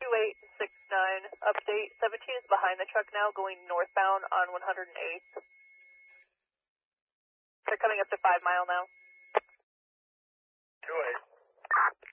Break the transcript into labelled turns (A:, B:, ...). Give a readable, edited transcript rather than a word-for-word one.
A: 2869, update. 17 is behind the truck now, going northbound on 108th. They're coming up to 5 Mile now.